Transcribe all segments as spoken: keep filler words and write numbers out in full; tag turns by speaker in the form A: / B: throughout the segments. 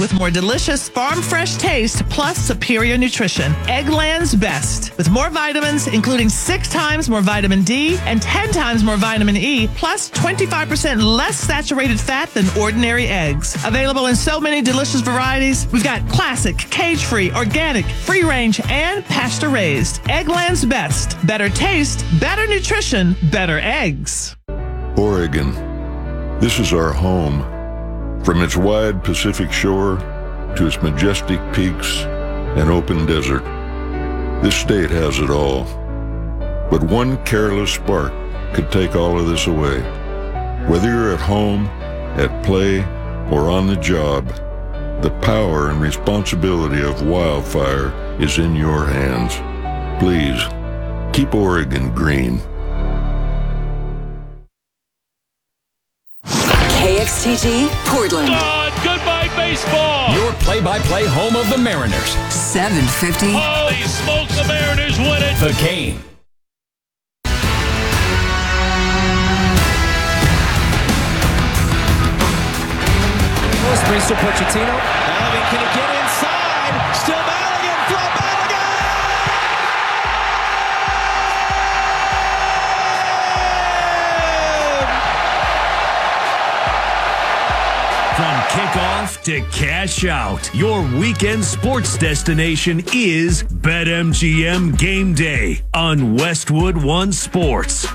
A: with more delicious farm-fresh taste plus superior nutrition. Eggland's Best. With more vitamins, including six times more vitamin D and ten times more vitamin E, plus twenty-five percent less saturated fat than ordinary eggs. Available in so many delicious varieties. We've got classic, cage-free, organic, free-range, and pasture-raised. Eggland's Best. Better taste, better nutrition, better eggs.
B: Oregon. This is our home. From its wide Pacific shore to its majestic peaks and open desert, this state has it all. But one careless spark could take all of this away. Whether you're at home, at play, or on the job, the power and responsibility of wildfire is in your hands. Please, keep Oregon green.
C: K X T G, Portland.
D: God, goodbye baseball.
E: Your play-by-play home of the Mariners.
C: seven fifty.
D: Holy smokes, the Mariners win it.
E: The Game.
F: Brings to Pochettino. Maligan, can he get inside? Still Maligan from Maligan!
G: From kickoff to cash out, your weekend sports destination is BetMGM Game Day on Westwood One Sports.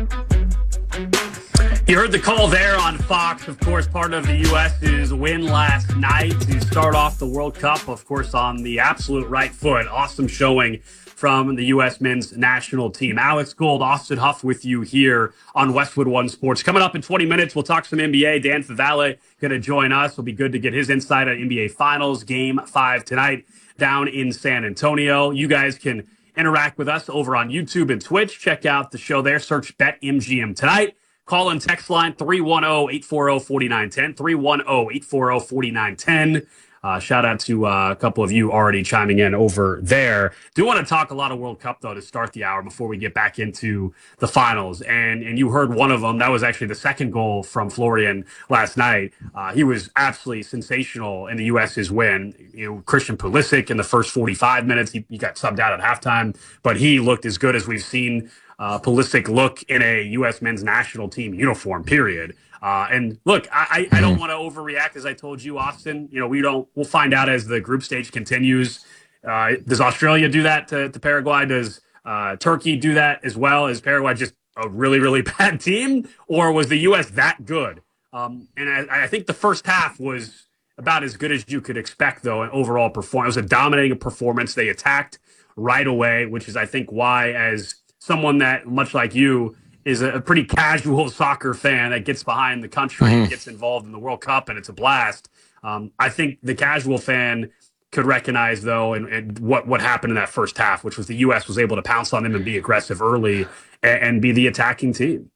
H: You heard the call there on Fox, of course, part of the U S's win last night to start off the World Cup, of course, on the absolute right foot. Awesome showing from the U S men's national team. Alex Gold, Austin Huff with you here on Westwood One Sports. Coming up in twenty minutes, we'll talk some N B A. Dan Favale going to join us. It'll be good to get his insight on N B A Finals, Game five tonight down in San Antonio. You guys can interact with us over on YouTube and Twitch. Check out the show there. Search BetMGM Tonight. Call and text line three one zero, eight four zero, four nine one zero, three one zero, eight four zero, four nine one zero. Uh, shout out to uh, a couple of you already chiming in over there. Do want to talk a lot of World Cup, though, to start the hour before we get back into the finals. And and you heard one of them. That was actually the second goal from Florian last night. Uh, he was absolutely sensational in the U S's win. You know, Christian Pulisic in the first forty-five minutes, he, he got subbed out at halftime, but he looked as good as we've seen Uh, Pulisic look in a U S men's national team uniform, period. Uh, and look, I, I don't want to overreact, as I told you, Austin. You know, we don't. We'll find out as the group stage continues. Uh, does Australia do that to, to Paraguay? Does uh, Turkey do that as well? Is Paraguay just a really, really bad team, or was the U S that good? Um, and I, I think the first half was about as good as you could expect, though. An overall performance, it was a dominating performance. They attacked right away, which is, I think, why as someone that, much like you, is a pretty casual soccer fan that gets behind the country mm-hmm. and gets involved in the World Cup, and it's a blast. Um, I think the casual fan could recognize, though, and, and what, what happened in that first half, which was the U S was able to pounce on them and be aggressive early and, and be the attacking team.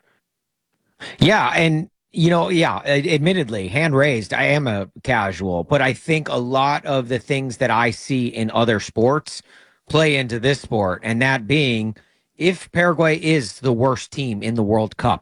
I: Yeah, and, you know, yeah, admittedly, hand raised, I am a casual, but I think a lot of the things that I see in other sports play into this sport, and that being, if Paraguay is the worst team in the World Cup,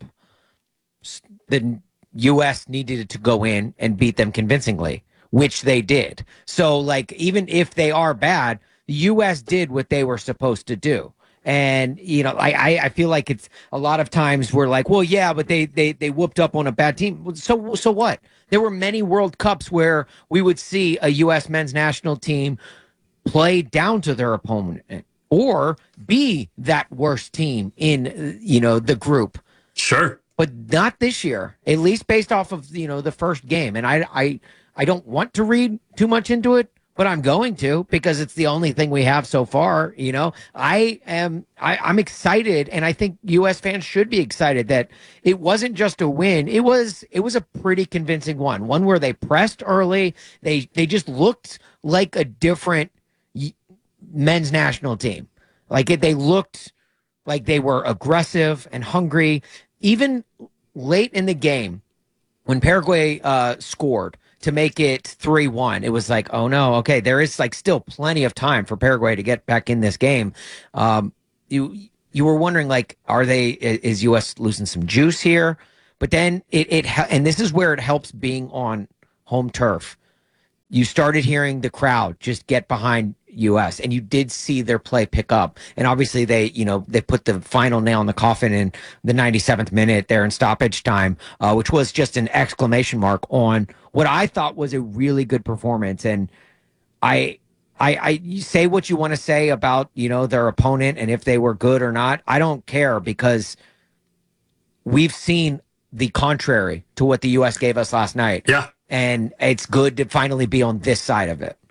I: the U S needed to go in and beat them convincingly, which they did. So, like, even if they are bad, the U S did what they were supposed to do. And, you know, I, I feel like it's a lot of times we're like, well, yeah, but they, they, they whooped up on a bad team. So, so what? There were many World Cups where we would see a U S men's national team play down to their opponent or be that worst team in, you know, the group.
H: Sure.
I: But not this year, at least based off of, you know, the first game. And I, I, I don't want to read too much into it, but I'm going to, because it's the only thing we have so far. You know, I am, I, I'm excited. And I think U S fans should be excited that it wasn't just a win. It was, it was a pretty convincing one, one where they pressed early. They, they just looked like a different men's national team. Like it, they looked like they were aggressive and hungry. Even late in the game, when Paraguay uh, scored to make it three one, it was like, oh no, okay, there is like still plenty of time for Paraguay to get back in this game. Um, you you were wondering, like, are they, is U S losing some juice here? But then it, it and this is where it helps being on home turf. you started hearing the crowd just get behind U S, and you did see their play pick up. And obviously they, you know, they put the final nail in the coffin in the ninety-seventh minute there in stoppage time, uh, which was just an exclamation mark on what I thought was a really good performance. And I, I, I you say what you want to say about, you know, their opponent and if they were good or not. I don't care, because we've seen the contrary to what the U S gave us last night.
H: Yeah.
I: And it's good to finally be on this side of it.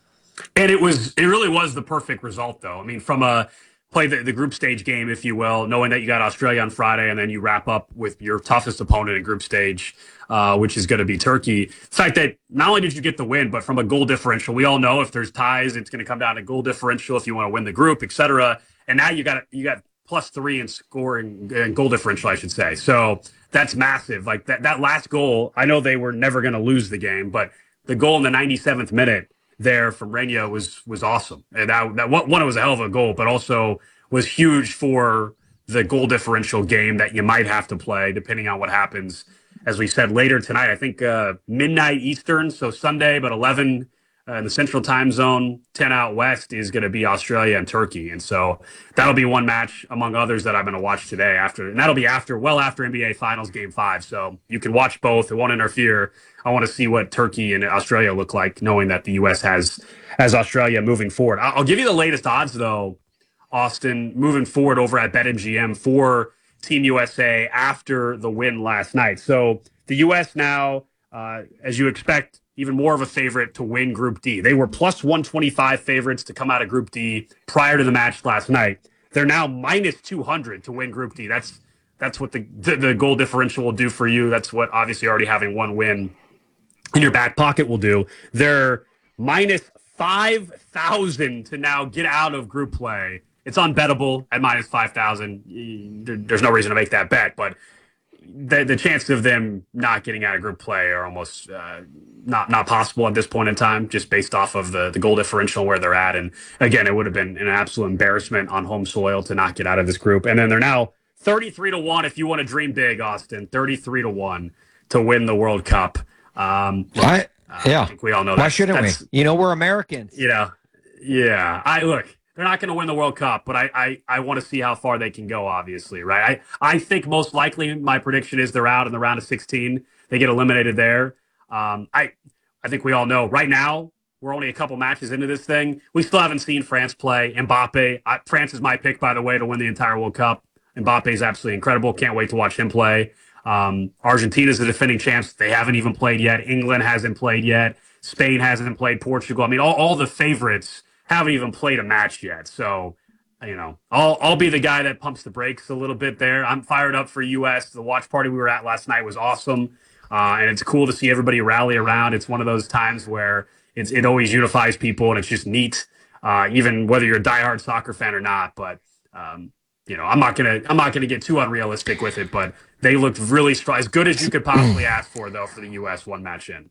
H: And it was, it really was the perfect result, though. I mean, from a play the, the group stage game, if you will, knowing that you got Australia on Friday and then you wrap up with your toughest opponent in group stage, uh, which is going to be Turkey. The fact that not only did you get the win, but from a goal differential, we all know if there's ties, it's going to come down to goal differential if you want to win the group, et cetera. And now you got you got plus three in scoring and goal differential, I should say. So that's massive. Like that that last goal, I know they were never going to lose the game, but the goal in the ninety-seventh minute there from Reina was was awesome. And that, that one, it was a hell of a goal, but also was huge for the goal differential game that you might have to play depending on what happens. As we said later tonight, I think uh, midnight Eastern, so Sunday, but eleven uh, in the Central Time Zone, ten out west is going to be Australia and Turkey. And so that'll be one match among others that I'm going to watch today after, and that'll be after, well after N B A Finals Game Five. So you can watch both. It won't interfere. I want to see what Turkey and Australia look like, knowing that the U S has has Australia moving forward. I'll give you the latest odds, though, Austin, moving forward over at BetMGM for Team U S A after the win last night. So the U S now, uh, as you expect, even more of a favorite to win Group D. They were plus one twenty-five favorites to come out of Group D prior to the match last night. They're now minus two hundred to win Group D. That's that's what the, the, the goal differential will do for you. That's what obviously already having one win in your back pocket will do. They're minus five thousand to now get out of group play. It's unbettable at minus five thousand. There's no reason to make that bet, but the, the chances of them not getting out of group play are almost uh, not not possible at this point in time, just based off of the, the goal differential where they're at. And again, it would have been an absolute embarrassment on home soil to not get out of this group. And then they're now thirty-three to one if you want to dream big, Austin. thirty-three to one to win the World Cup. Um,
I: I, yeah,
H: I think we all know that.
I: Why shouldn't we? You know, we're Americans.
H: You know, yeah. I look, they're not going to win the World Cup, but I, I, I want to see how far they can go, obviously, right? I, I think most likely my prediction is they're out in the round of sixteen. They get eliminated there. Um, I, I think we all know right now we're only a couple matches into this thing. We still haven't seen France play. Mbappe, I, France is my pick, by the way, to win the entire World Cup. Mbappe is absolutely incredible. Can't wait to watch him play. Um, Argentina's the defending champs. They haven't even played yet. England hasn't played yet. Spain hasn't played. Portugal. I mean, all, all the favorites haven't even played a match yet. So, you know, I'll I'll be the guy that pumps the brakes a little bit there. I'm fired up for U S. The watch party we were at last night was awesome. Uh, and it's cool to see everybody rally around. It's one of those times where it's, it always unifies people, and it's just neat, uh, even whether you're a diehard soccer fan or not. But, um, you know, I'm not gonna I'm not gonna get too unrealistic with it, but they looked really strong, as good as you could possibly ask for, though, for the U S one match in.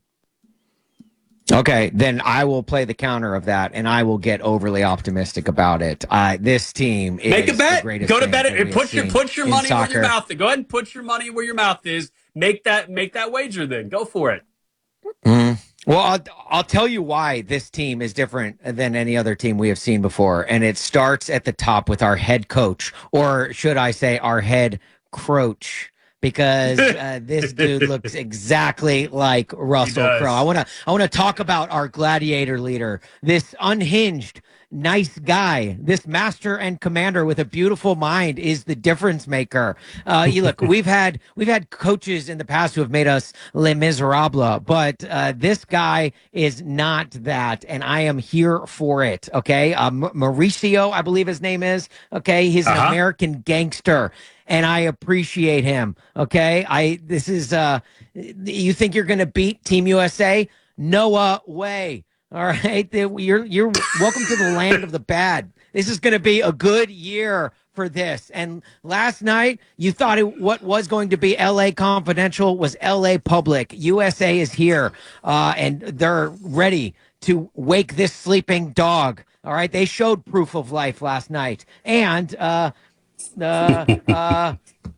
I: Okay, then I will play the counter of that, and I will get overly optimistic about it. Uh, this team is
H: make a bet.
I: The greatest
H: Go to
I: thing
H: bet
I: that
H: it.
I: we
H: Put
I: have
H: your
I: seen
H: put your
I: in
H: money
I: soccer.
H: where your mouth is. Go ahead and put your money where your mouth is. Make that make that wager. Then go for it.
I: Mm. Well, I'll, I'll tell you why this team is different than any other team we have seen before, and it starts at the top with our head coach, or should I say, our head croach. Because uh, this dude looks exactly like Russell Crowe. I want to I want to talk about our gladiator leader, this unhinged, nice guy, this master and commander with a beautiful mind is the difference maker. Uh, you look, we've had we've had coaches in the past who have made us Les Miserables, but uh, this guy is not that, and I am here for it. Okay, uh, Mauricio, I believe his name is. Okay, he's an uh-huh. American gangster. And I appreciate him. Okay, I this is uh, you think you're going to beat Team U S A? No uh, way. All right, you're you're welcome to the land of the bad. This is going to be a good year for this. And last night, you thought it, what was going to be L A Confidential was L A Public. U S A is here, uh, and they're ready to wake this sleeping dog. All right, they showed proof of life last night, and. Uh, Uh, uh,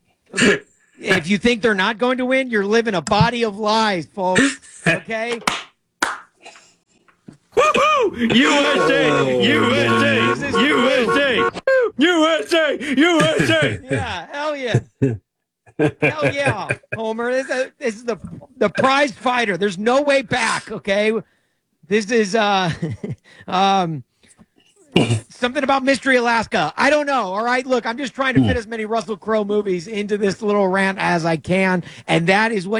I: if you think they're not going to win, you're living a body of lies, folks. Okay?
G: U S A, U S A, U S A, U S A, U S A.
I: Yeah, hell yeah. Hell yeah, Homer. This is, this is the the prize fighter. There's no way back, okay? This is uh um something about Mystery Alaska. I don't know. All right. Look, I'm just trying to fit as many Russell Crowe movies into this little rant as I can. And that is what